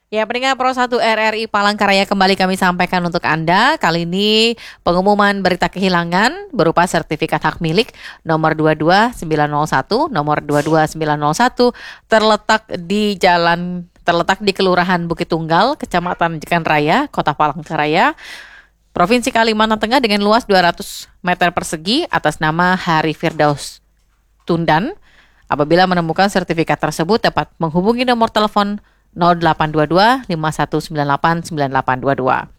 Ya, pendengar Pro 1 RRI Palangkaraya kembali kami sampaikan untuk Anda. Kali ini pengumuman berita kehilangan berupa sertifikat hak milik nomor 22901, nomor 22901 terletak di Kelurahan Bukit Tunggal, Kecamatan Jekan Raya, Kota Palangkaraya, Provinsi Kalimantan Tengah dengan luas 200 meter persegi atas nama Hari Firdaus Tundan. Apabila menemukan sertifikat tersebut dapat menghubungi nomor telepon 0822 5198 9822.